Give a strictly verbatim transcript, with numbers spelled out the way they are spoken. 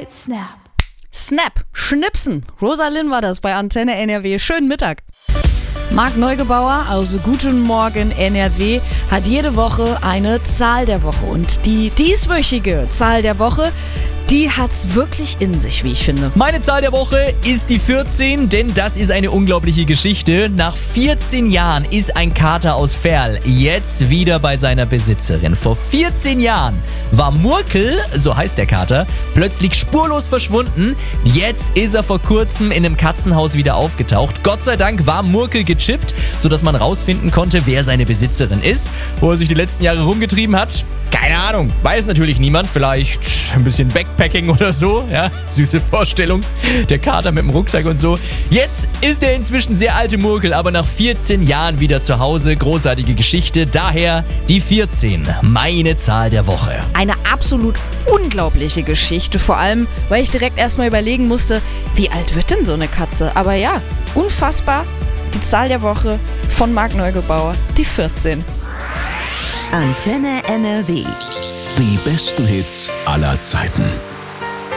right, snap. Snap, Schnipsen. Rosalind war das bei Antenne N R W. Schönen Mittag. Marc Neugebauer aus Guten Morgen N R W hat jede Woche eine Zahl der Woche. Und die dieswöchige Zahl der Woche, die hat's wirklich in sich, wie ich finde. Meine Zahl der Woche ist die vierzehn, denn das ist eine unglaubliche Geschichte. Nach vierzehn Jahren ist ein Kater aus Verl jetzt wieder bei seiner Besitzerin. Vor vierzehn Jahren war Murkel, so heißt der Kater, plötzlich spurlos verschwunden. Jetzt ist er vor kurzem in einem Katzenhaus wieder aufgetaucht. Gott sei Dank war Murkel gechippt, sodass man rausfinden konnte, wer seine Besitzerin ist. Wo er sich die letzten Jahre rumgetrieben hat, keine Ahnung, weiß natürlich niemand. Vielleicht ein bisschen Backpacking oder so, ja, süße Vorstellung. Der Kater mit dem Rucksack und so. Jetzt ist der inzwischen sehr alte Murkel, aber nach vierzehn Jahren wieder zu Hause. Großartige Geschichte, daher die vierzehn, meine Zahl der Woche. Eine absolut unglaubliche Geschichte, vor allem, weil ich direkt erstmal überlegen musste, wie alt wird denn so eine Katze? Aber ja, unfassbar, die Zahl der Woche von Marc Neugebauer, die vierzehn. Antenne N R W. Die besten Hits aller Zeiten.